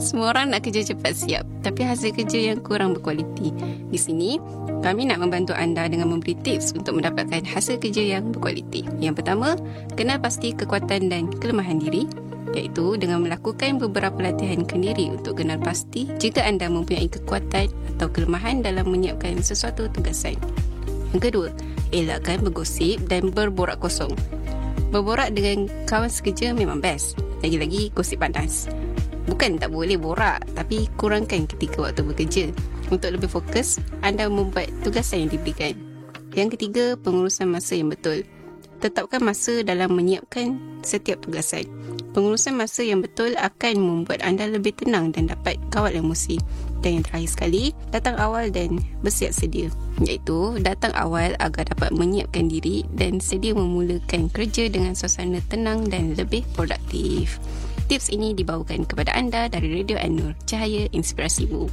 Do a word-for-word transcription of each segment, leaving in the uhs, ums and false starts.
Semua orang nak kerja cepat siap, tapi hasil kerja yang kurang berkualiti. Di sini, kami nak membantu anda dengan memberi tips untuk mendapatkan hasil kerja yang berkualiti. Yang pertama, kenal pasti kekuatan dan kelemahan diri, iaitu dengan melakukan beberapa latihan kendiri untuk kenal pasti jika anda mempunyai kekuatan atau kelemahan dalam menyiapkan sesuatu tugasan. Yang kedua, elakkan bergosip dan berborak kosong. Berborak dengan kawan sekerja memang best, lagi-lagi gosip panas. Bukan tak boleh borak, tapi kurangkan ketika waktu bekerja. Untuk lebih fokus, anda membuat tugasan yang diberikan. Yang ketiga, pengurusan masa yang betul. Tetapkan masa dalam menyiapkan setiap tugasan. Pengurusan masa yang betul akan membuat anda lebih tenang dan dapat kawal emosi. Dan yang terakhir sekali, datang awal dan bersiap sedia. Iaitu, datang awal agar dapat menyiapkan diri dan sedia memulakan kerja dengan suasana tenang dan lebih produktif. Tips ini dibawakan kepada anda dari Radio An-Nur, cahaya inspirasimu.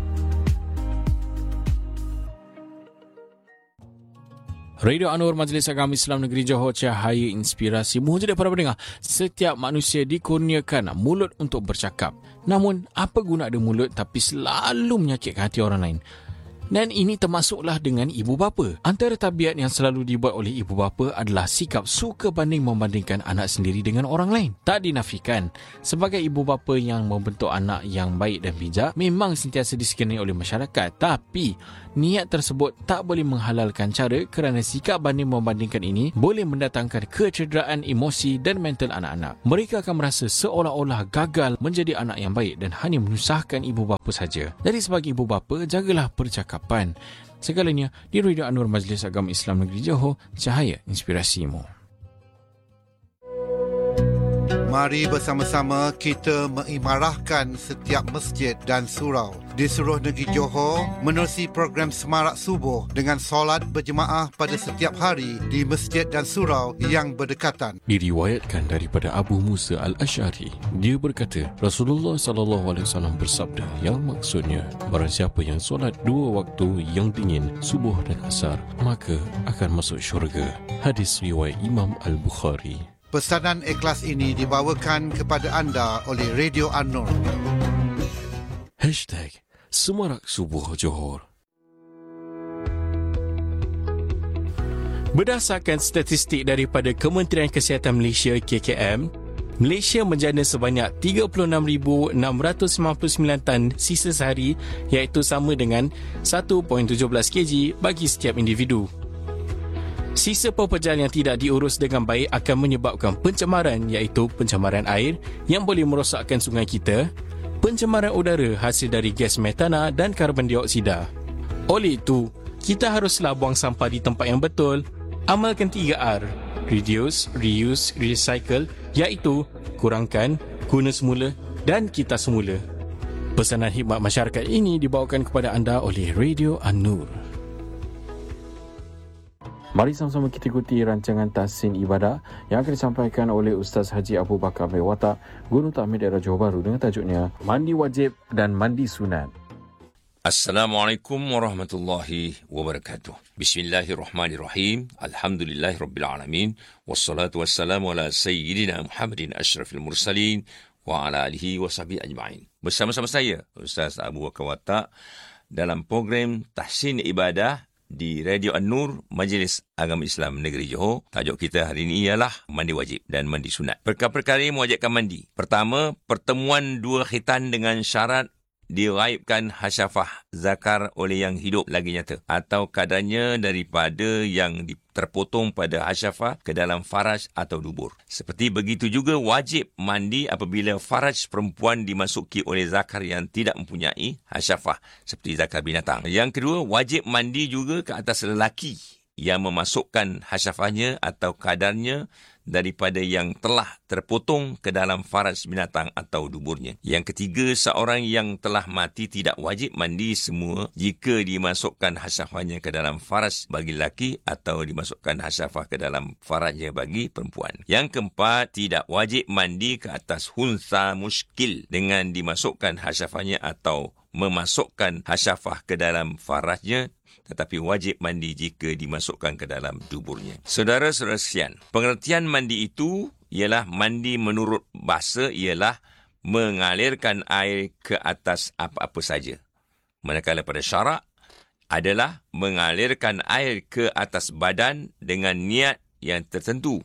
Radio An-Nur, Majlis Agama Islam Negeri Johor, cahaya inspirasimu. Jadi para pendengar, setiap manusia dikurniakan mulut untuk bercakap. Namun, apa guna ada mulut tapi selalu menyakitkan hati orang lain? Dan ini termasuklah dengan ibu bapa. Antara tabiat yang selalu dibuat oleh ibu bapa adalah sikap suka banding membandingkan anak sendiri dengan orang lain. Tak dinafikan, sebagai ibu bapa yang membentuk anak yang baik dan bijak memang sentiasa disekeni oleh masyarakat. Tapi, niat tersebut tak boleh menghalalkan cara kerana sikap banding membandingkan ini boleh mendatangkan kecederaan emosi dan mental anak-anak. Mereka akan merasa seolah-olah gagal menjadi anak yang baik dan hanya menyusahkan ibu bapa saja. Jadi sebagai ibu bapa, jagalah percakapan. Segalanya di Radio An-Nur, Majlis Agama Islam Negeri Johor, cahaya inspirasimu. Mari bersama-sama kita mengimarahkan setiap masjid dan surau di seluruh negeri Johor menerusi program Semarak Subuh dengan solat berjemaah pada setiap hari di masjid dan surau yang berdekatan. Diriwayatkan daripada Abu Musa Al-Asy'ari, dia berkata, Rasulullah sallallahu alaihi wasallam bersabda, yang maksudnya, barang siapa yang solat dua waktu yang dingin, subuh dan asar, maka akan masuk syurga. Hadis riwayat Imam Al-Bukhari. Pesanan ikhlas ini dibawakan kepada anda oleh Radio An-Nur. Hashtag Semarak Subuh Johor. Berdasarkan statistik daripada Kementerian Kesihatan Malaysia K K M, Malaysia menjana sebanyak tiga puluh enam ribu enam ratus sembilan puluh sembilan tan sisa sehari, iaitu sama dengan satu perpuluhan tujuh belas kilogram bagi setiap individu. Sisa pekerjaan yang tidak diurus dengan baik akan menyebabkan pencemaran, iaitu pencemaran air yang boleh merosakkan sungai kita, pencemaran udara hasil dari gas metana dan karbon dioksida. Oleh itu, kita haruslah buang sampah di tempat yang betul. Amalkan tiga R, reduce, reuse, recycle, iaitu kurangkan, guna semula dan kita semula. Pesanan khidmat masyarakat ini dibawakan kepada anda oleh Radio An-Nur. Mari sama-sama kita ikuti rancangan Tahsin Ibadah yang akan disampaikan oleh Ustaz Haji Abu Bakar Mewata, Guru Tahmid Daerah Johor Bahru, dengan tajuknya Mandi Wajib dan Mandi Sunat. Assalamualaikum warahmatullahi wabarakatuh. Bismillahirrahmanirrahim. Alhamdulillahirrabbilalamin. Wassalatu wassalamu ala sayyidina Muhammadin asyrafil mursalin wa ala alihi wa sahbihi ajma'in. Bersama-sama saya, Ustaz Abu Bakar Mewata, dalam program Tahsin Ibadah di Radio An-Nur, Majlis Agama Islam Negeri Johor. Tajuk kita hari ini ialah mandi wajib dan mandi sunat. Perkara-perkara yang mewajibkan mandi. Pertama, pertemuan dua khitan dengan syarat diraibkan hasyafah zakar oleh yang hidup lagi nyata, atau kadarnya daripada yang terpotong pada hasyafah ke dalam faraj atau dubur. Seperti begitu juga wajib mandi apabila faraj perempuan dimasuki oleh zakar yang tidak mempunyai hasyafah, seperti zakar binatang. Yang kedua, wajib mandi juga ke atas lelaki yang memasukkan hasyafahnya atau kadarnya daripada yang telah terpotong ke dalam faraj binatang atau duburnya. Yang ketiga, seorang yang telah mati tidak wajib mandi semua jika dimasukkan hasyafahnya ke dalam faraj bagi lelaki atau dimasukkan hasyafah ke dalam farajnya bagi perempuan. Yang keempat, tidak wajib mandi ke atas hunsa muskil dengan dimasukkan hasyafahnya atau memasukkan hasyafah ke dalam farajnya, tetapi wajib mandi jika dimasukkan ke dalam duburnya. Saudara-saudara sekalian, pengertian mandi itu ialah mandi menurut bahasa ialah mengalirkan air ke atas apa-apa saja. Manakala pada syarak adalah mengalirkan air ke atas badan dengan niat yang tertentu.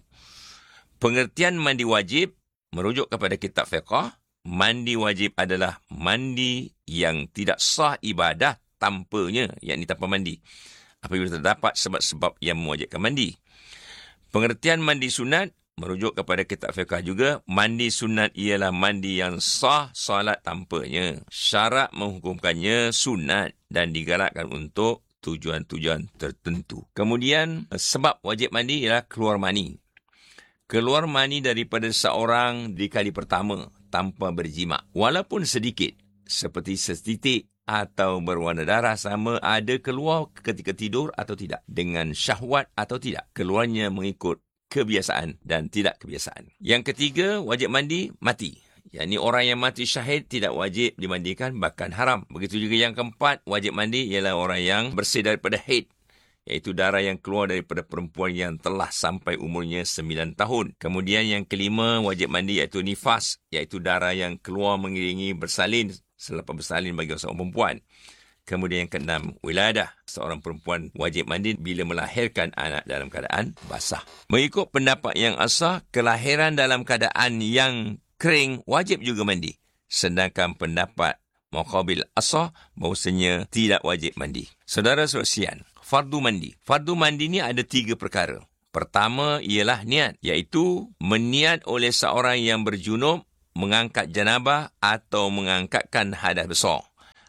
Pengertian mandi wajib merujuk kepada kitab fiqh. Mandi wajib adalah mandi yang tidak sah ibadah tanpanya, yakni tanpa mandi, apabila terdapat sebab-sebab yang mewajibkan mandi. Pengertian mandi sunat merujuk kepada kitab fiqh juga. Mandi sunat ialah mandi yang sah solat tanpanya. Syarak menghukumkannya sunat dan digalakkan untuk tujuan-tujuan tertentu. Kemudian, sebab wajib mandi ialah keluar mani. Keluar mani daripada seorang di kali pertama tanpa berjima, walaupun sedikit, seperti setitik atau berwarna darah, sama ada keluar ketika tidur atau tidak, dengan syahwat atau tidak. Keluarnya mengikut kebiasaan dan tidak kebiasaan. Yang ketiga, wajib mandi mati. Yakni orang yang mati syahid tidak wajib dimandikan, bahkan haram. Begitu juga yang keempat, wajib mandi ialah orang yang bersih daripada haid, iaitu darah yang keluar daripada perempuan yang telah sampai umurnya sembilan tahun. Kemudian yang kelima, wajib mandi iaitu nifas, iaitu darah yang keluar mengiringi bersalin selepas bersalin bagi seorang perempuan. Kemudian yang keenam, wiladah. Seorang perempuan wajib mandi bila melahirkan anak dalam keadaan basah. Mengikut pendapat yang asah, kelahiran dalam keadaan yang kering wajib juga mandi. Sedangkan pendapat muqabil asah bahawasanya tidak wajib mandi. Saudara-saudara sekalian, fardu mandi. Fardu mandi ni ada tiga perkara. Pertama ialah niat, iaitu meniat oleh seorang yang berjunub mengangkat janabah atau mengangkatkan hadas besar,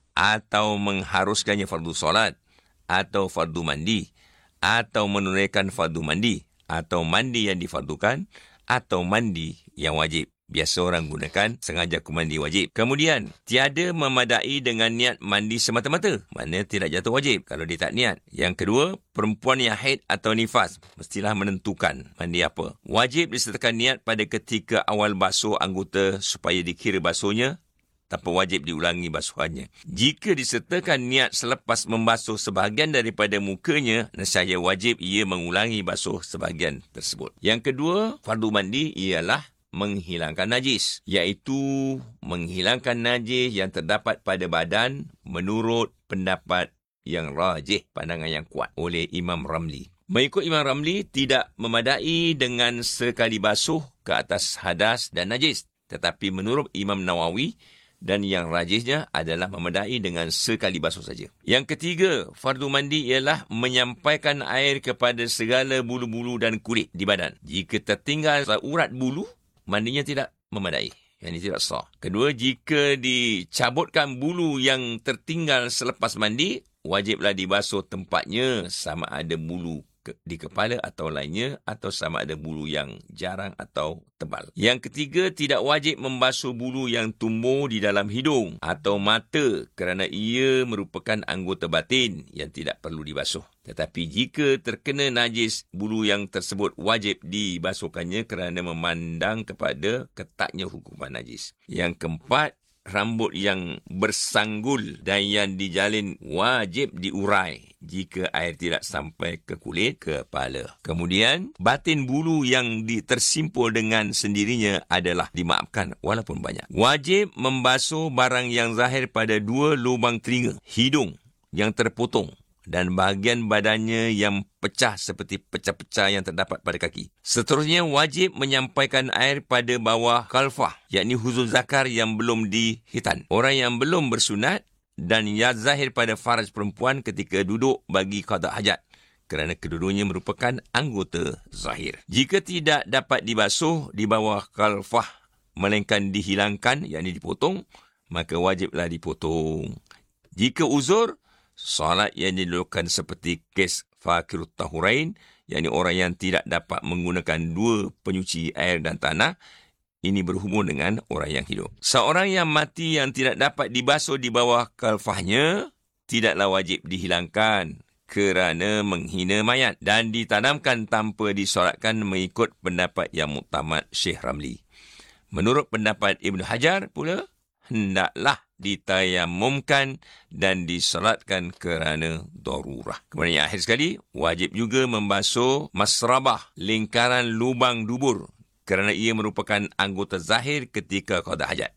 atau mengharuskannya fardu solat, atau fardu mandi, atau menunaikan fardu mandi, atau mandi yang difardukan, atau mandi yang wajib. Biasa orang gunakan sengaja ku mandi wajib. Kemudian, tiada memadai dengan niat mandi semata-mata. Maknanya tidak jatuh wajib kalau dia tak niat. Yang kedua, perempuan yang haid atau nifas mestilah menentukan mandi apa. Wajib disertakan niat pada ketika awal basuh anggota supaya dikira basuhnya, tanpa wajib diulangi basuhannya. Jika disertakan niat selepas membasuh sebahagian daripada mukanya, nescaya wajib ia mengulangi basuh sebahagian tersebut. Yang kedua, fardu mandi ialah menghilangkan najis, iaitu menghilangkan najis yang terdapat pada badan menurut pendapat yang rajih, pandangan yang kuat oleh Imam Ramli. Mengikut Imam Ramli, tidak memadai dengan sekali basuh ke atas hadas dan najis. Tetapi menurut Imam Nawawi, dan yang rajihnya adalah memadai dengan sekali basuh saja. Yang ketiga, fardu mandi ialah menyampaikan air kepada segala bulu-bulu dan kulit di badan. Jika tertinggal urat bulu, mandinya tidak memadai. Yang ini tidak sah. Kedua, jika dicabutkan bulu yang tertinggal selepas mandi, wajiblah dibasuh tempatnya, sama ada bulu di kepala atau lainnya, atau sama ada bulu yang jarang atau tebal. Yang ketiga, tidak wajib membasuh bulu yang tumbuh di dalam hidung atau mata kerana ia merupakan anggota batin yang tidak perlu dibasuh. Tetapi jika terkena najis, bulu yang tersebut wajib dibasuhkannya kerana memandang kepada ketatnya hukuman najis. Yang keempat, rambut yang bersanggul dan yang dijalin wajib diurai jika air tidak sampai ke kulit kepala. Kemudian, batin bulu yang tersimpul dengan sendirinya adalah dimaafkan walaupun banyak. Wajib membasuh barang yang zahir pada dua lubang telinga, hidung yang terpotong, dan bahagian badannya yang pecah seperti pecah-pecah yang terdapat pada kaki. Seterusnya, wajib menyampaikan air pada bawah kalfah, yakni huzul zakar yang belum dihitan. Orang yang belum bersunat dan yang zahir pada faraj perempuan ketika duduk bagi qada hajat, kerana kedua-duanya merupakan anggota zahir. Jika tidak dapat dibasuh di bawah kalfah, melainkan dihilangkan, yakni dipotong, maka wajiblah dipotong. Jika uzur, solat yang dilakukan seperti kes fakirut tahurain, yakni orang yang tidak dapat menggunakan dua penyuci air dan tanah, ini berhubung dengan orang yang hidup. Seorang yang mati yang tidak dapat dibasuh di bawah kalfahnya, tidaklah wajib dihilangkan kerana menghina mayat dan ditanamkan tanpa disolatkan mengikut pendapat yang muktamad Syekh Ramli. Menurut pendapat Ibn Hajar pula, hendaklah ditayamumkan dan disolatkan kerana darurah. Kemudian yang akhir sekali, wajib juga membasuh masrabah, lingkaran lubang dubur, kerana ia merupakan anggota zahir ketika qada hajat.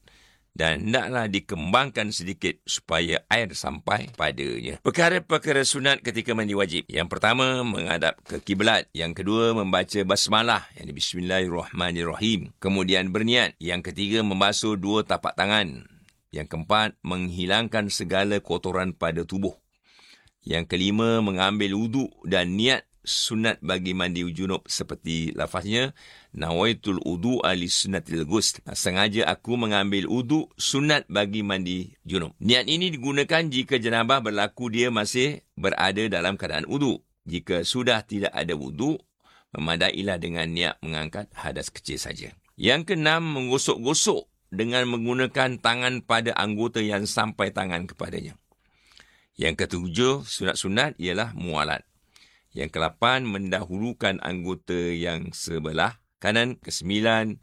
dan hendaklah dikembangkan sedikit supaya air sampai padanya. Perkara-perkara sunat ketika mandi wajib. Yang pertama, menghadap ke kiblat. Yang kedua, membaca basmalah, yakni Bismillahirrahmanirrahim. Kemudian berniat. Yang ketiga, membasuh dua tapak tangan. Yang keempat, menghilangkan segala kotoran pada tubuh. Yang kelima, mengambil wuduk dan niat sunat bagi mandi junub seperti lafaznya, nawaitul wudu'a li sunnatil ghusl. Sengaja aku mengambil wuduk sunat bagi mandi junub. Niat ini digunakan jika jenabah berlaku dia masih berada dalam keadaan wuduk. Jika sudah tidak ada wuduk, memadailah dengan niat mengangkat hadas kecil saja. Yang keenam, menggosok-gosok dengan menggunakan tangan pada anggota yang sampai tangan kepadanya. Yang ketujuh, sunat-sunat ialah mualat. Yang kelapan, mendahulukan anggota yang sebelah kanan. Kesembilan,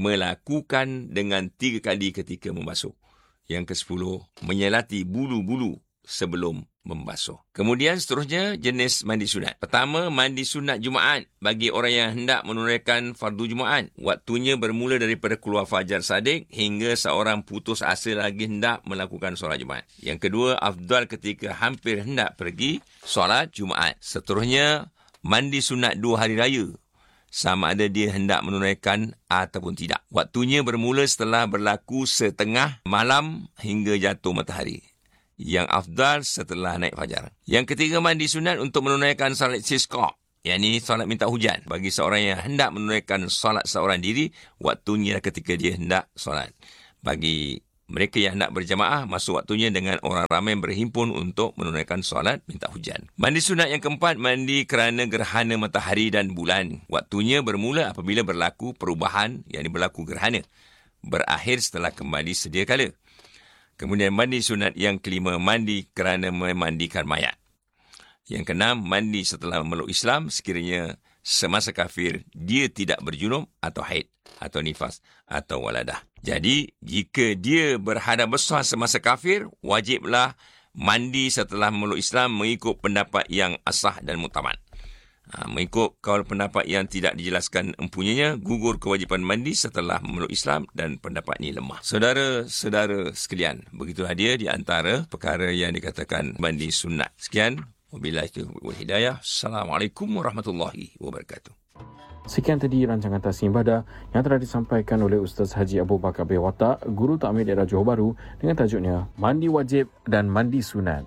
melakukan dengan tiga kali ketika membasuh. Yang kesepuluh, menyelati bulu-bulu sebelum membasuh. Kemudian seterusnya, jenis mandi sunat. Pertama, mandi sunat Jumaat bagi orang yang hendak menunaikan fardu Jumaat. Waktunya bermula daripada keluar fajar sadiq hingga seorang putus asa lagi hendak melakukan solat Jumaat. Yang kedua, afdal ketika hampir hendak pergi solat Jumaat. Seterusnya, mandi sunat dua hari raya, sama ada dia hendak menunaikan ataupun tidak. Waktunya bermula setelah berlaku setengah malam hingga jatuh matahari. Yang afdal setelah naik fajar. Yang ketiga, mandi sunat untuk menunaikan salat istisqa, yakni salat minta hujan. Bagi seorang yang hendak menunaikan salat seorang diri, waktunya ketika dia hendak salat. Bagi mereka yang hendak berjamaah, masuk waktunya dengan orang ramai berhimpun untuk menunaikan salat minta hujan. Mandi sunat yang keempat, mandi kerana gerhana matahari dan bulan. Waktunya bermula apabila berlaku perubahan, yakni berlaku gerhana. Berakhir setelah kembali sedia kala. Kemudian mandi sunat yang kelima, mandi kerana memandikan mayat. Yang keenam, mandi setelah memeluk Islam sekiranya semasa kafir dia tidak berjunub atau haid atau nifas atau waladah. Jadi, jika dia berhadas besar semasa kafir, wajiblah mandi setelah memeluk Islam mengikut pendapat yang asah dan muktamad. Ha, mengikut kaul pendapat yang tidak dijelaskan empunyanya, gugur kewajipan mandi setelah memeluk Islam dan pendapat ini lemah. Saudara-saudara sekalian, begitulah dia di antara perkara yang dikatakan mandi sunat. Sekian, wabillahi taufiq wal hidayah. Assalamualaikum warahmatullahi wabarakatuh. Sekian tadi rancangan Tasnim Ibadah yang telah disampaikan oleh Ustaz Haji Abu Bakar bin Watak, Guru Takmir Daerah Johor Bahru, dengan tajuknya Mandi Wajib dan Mandi Sunat.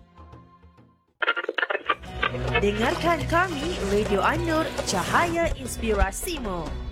Dengarkan kami, Radio An-Nur, Cahaya Inspirasimu.